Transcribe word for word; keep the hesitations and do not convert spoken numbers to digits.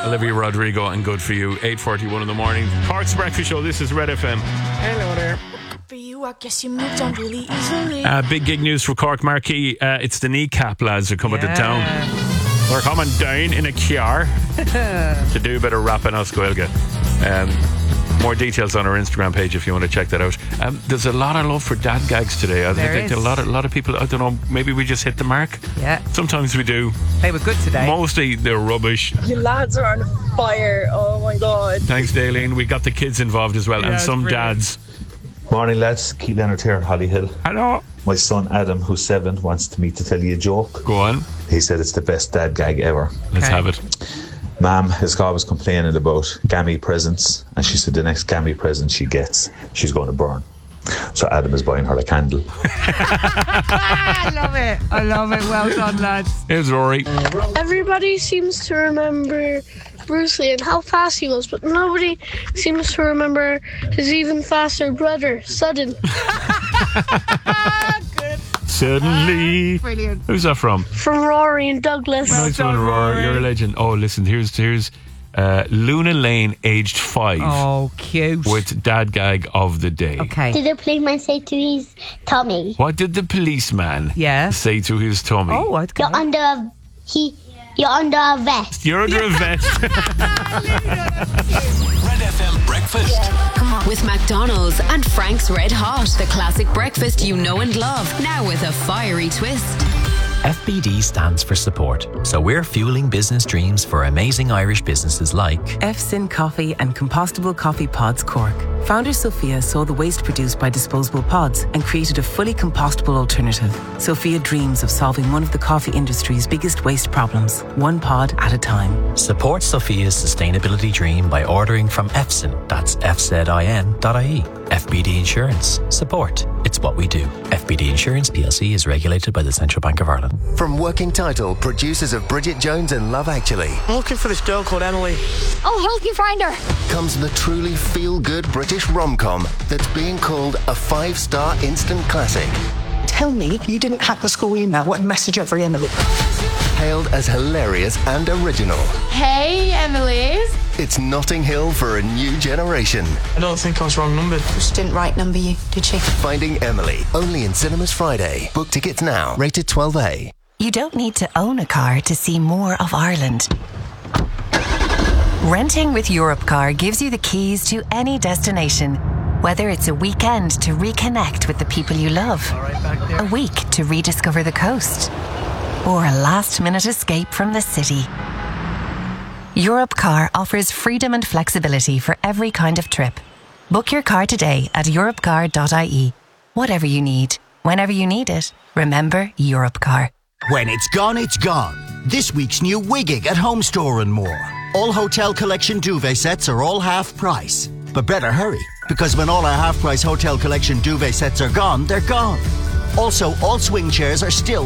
Olivia Rodrigo and Good For You. eight forty-one in the morning. Cork's Breakfast Show. This is Red F M. Hello there. For you, I guess you moved on really easily. Uh, big gig news for Cork Marquee. Uh, it's the Kneecap lads are coming Yeah. to town. They're coming down in a car to do a bit of rapping us Gaeilge. Um More details on our Instagram page if you want to check that out. Um, there's a lot of love for dad gags today. I There think is. a lot of a lot of people. I don't know. Maybe we just hit the mark. Yeah. Sometimes we do. They were good today. Mostly they're rubbish. You lads are on fire. Oh my god. Thanks, Daleen. We got the kids involved as well, Yeah, and it's some brilliant. dads. Morning, lads. Keith Leonard here, Hollyhill. Hello. My son Adam, who's seven, wants me to tell you a joke. Go on. He said it's the best dad gag ever. Let's Okay. have it. Mom, his car was complaining about gammy presents, and she said the next gammy present she gets, she's going to burn. So Adam is buying her a candle. I love it. I love it. Well done, lads. Here's Rory. Everybody seems to remember Bruce Lee and how fast he was, but nobody seems to remember his even faster brother, Sudden. Suddenly. Brilliant. Who's that from? From Rory and Douglas. Nice one, done, Rory. Rory. You're a legend. Oh, listen. Here's here's uh, Luna Lane, aged five, Oh, cute. with dad gag of the day. Okay. Did the policeman say to his tummy? What did the policeman Yeah. say to his tummy? Oh, I'd go. You're under a he. You're under a vest. You're under a vest. Red F M Breakfast. With McDonald's and Frank's Red Hot, the classic breakfast you know and love, now with a fiery twist. F B D stands for support, so we're fueling business dreams for amazing Irish businesses like F S I N Coffee and Compostable Coffee Pods Cork. Founder Sophia saw the waste produced by disposable pods and created a fully compostable alternative. Sophia dreams of solving one of the coffee industry's biggest waste problems, one pod at a time. Support Sophia's sustainability dream by ordering from F S I N, that's F Z I N dot I E. F B D Insurance. Support. It's what we do. F B D Insurance P L C is regulated by the Central Bank of Ireland. From Working Title, producers of Bridget Jones and Love Actually, I'm looking for this girl called Emily. Oh, help you find her. comes the truly feel-good British rom-com that's being called a five-star instant classic. Tell me you didn't hack the school email. What message over Emily? Hailed as hilarious and original. Hey, Emily's. It's Notting Hill for a new generation. I don't think I was wrong numbered. She didn't right number you, did she? Finding Emily, only in cinemas Friday. Book tickets now. Rated twelve A. You don't need to own a car to see more of Ireland. Renting with Europcar gives you the keys to any destination. Whether it's a weekend to reconnect with the people you love, a week to rediscover the coast, or a last-minute escape from the city. Europcar offers freedom and flexibility for every kind of trip. Book your car today at europcar dot I E. Whatever you need, whenever you need it, remember Europcar. When it's gone, it's gone. This week's new Wigging at Home Store and more. All Hotel Collection duvet sets are all half price. But better hurry, because when all our half price Hotel Collection duvet sets are gone, they're gone. Also, all swing chairs are still